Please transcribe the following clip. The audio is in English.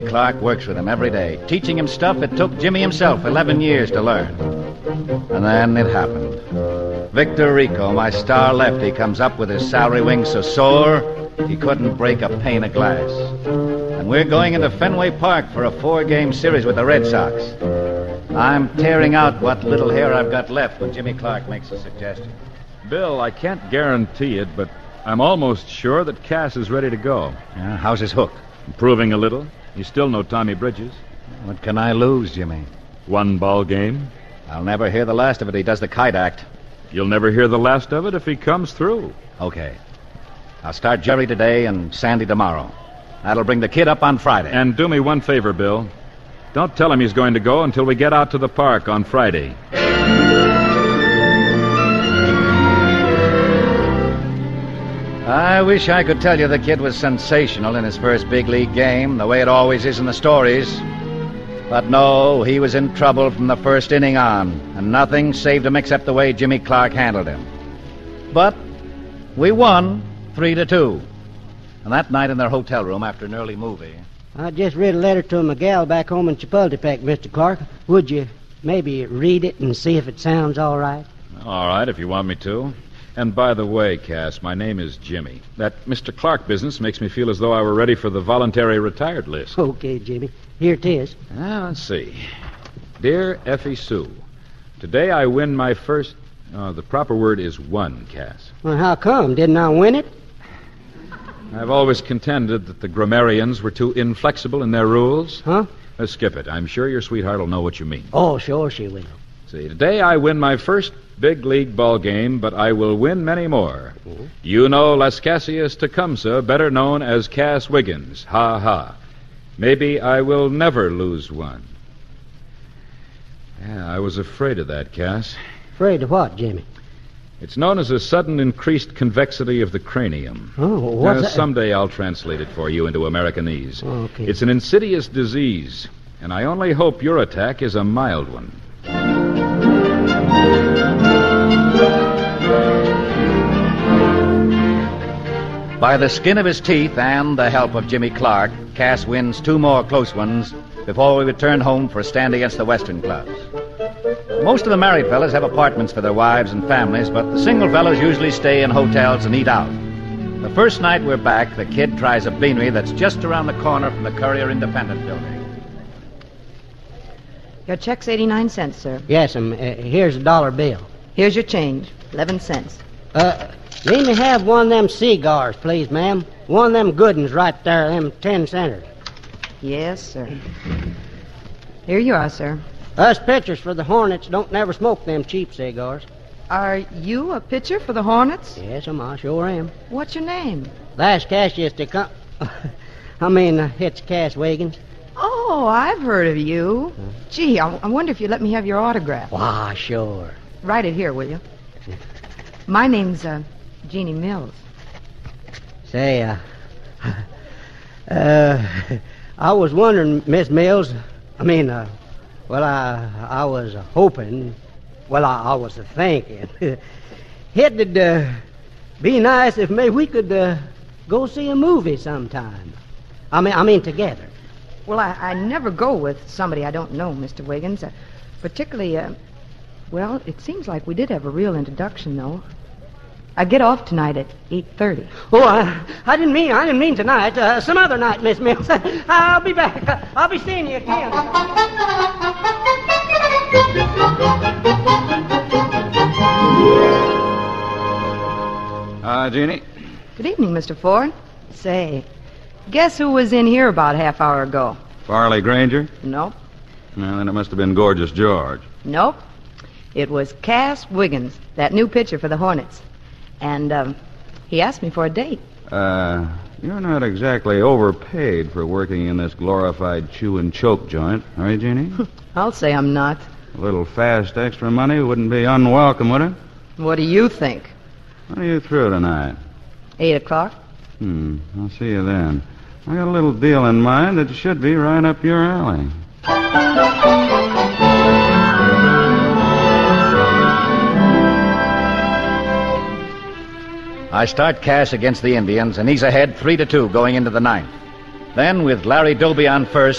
Clark works with him every day, teaching him stuff it took Jimmy himself 11 years to learn. And then it happened. Victor Rico, my star lefty, comes up with his salary wing so sore he couldn't break a pane of glass. And we're going into Fenway Park for a 4-game series with the Red Sox. I'm tearing out what little hair I've got left when Jimmy Clark makes a suggestion. Bill, I can't guarantee it, but I'm almost sure that Cass is ready to go. Yeah, how's his hook? Improving a little. He's still no Tommy Bridges. What can I lose, Jimmy? 1 ball game. I'll never hear the last of it. He does the kite act. You'll never hear the last of it if he comes through. Okay. I'll start Jerry today and Sandy tomorrow. That'll bring the kid up on Friday. And do me one favor, Bill. Don't tell him he's going to go until we get out to the park on Friday. I wish I could tell you the kid was sensational in his first big league game, the way it always is in the stories. But no, he was in trouble from the first inning on, and nothing saved him except the way Jimmy Clark handled him. But we won 3-2. And that night in their hotel room after an early movie... I just read a letter to a gal back home in Chapultepec, Mr. Clark. Would you maybe read it and see if it sounds all right? All right, if you want me to. And by the way, Cass, my name is Jimmy. That Mr. Clark business makes me feel as though I were ready for the voluntary retired list. Okay, Jimmy. Here it is. Now, let's see. Dear Effie Sue, today I win my first... the proper word is won, Cass. Well, how come? Didn't I win it? I've always contended that the grammarians were too inflexible in their rules. Huh? Let's skip it. I'm sure your sweetheart will know what you mean. Oh, sure she will. See, today I win my first big league ball game, but I will win many more. Mm-hmm. You know Las Cassias Tecumseh, better known as Cass Wiggins. Ha ha. Maybe I will never lose one. Yeah, I was afraid of that, Cass. Afraid of what, Jimmy? It's known as a sudden increased convexity of the cranium. Oh, what's that? Someday I'll translate it for you into Americanese. Oh, okay. It's an insidious disease, and I only hope your attack is a mild one. By the skin of his teeth and the help of Jimmy Clark, Cass wins 2 more close ones before we return home for a stand against the Western clubs. Most of the married fellas have apartments for their wives and families, but the single fellows usually stay in hotels and eat out. The first night we're back, the kid tries a beanery that's just around the corner from the Courier Independent building. Your check's 89 cents, sir. Yes, here's a dollar bill. Here's your change, 11 cents. Let me have one of them cigars, please, ma'am. One of them good ones right there, them 10-centers. Yes, sir. Here you are, sir. Us pitchers for the Hornets don't never smoke them cheap cigars. Are you a pitcher for the Hornets? Yes, I sure am. What's your name? Las Cassias it's Cass Wiggins. Oh, I've heard of you. Gee, I wonder if you'd let me have your autograph. Why, sure. Write it here, will you? My name's Jeannie Mills. Say, I was wondering, Miss Mills, I was hoping, I was thinking, it'd be nice if maybe we could go see a movie sometime. I mean together. Well, I never go with somebody I don't know, Mr. Wiggins. Particularly, it seems like we did have a real introduction, though. I get off tonight at 8:30. Oh, I didn't mean tonight. Some other night, Miss Mills. I'll be back. I'll be seeing you again. Jeannie? Good evening, Mr. Ford. Say, guess who was in here about half hour ago? Farley Granger? Nope. Well, then it must have been Gorgeous George. Nope. It was Cass Wiggins, that new pitcher for the Hornets. And he asked me for a date. You're not exactly overpaid for working in this glorified chew and choke joint, are you, Jeannie? I'll say I'm not. A little fast extra money wouldn't be unwelcome, would it? What do you think? When are you through tonight? 8 o'clock. I'll see you then. I got a little deal in mind that should be right up your alley. I start Cass against the Indians, and he's ahead 3-2 going into the ninth. Then, with Larry Doby on first,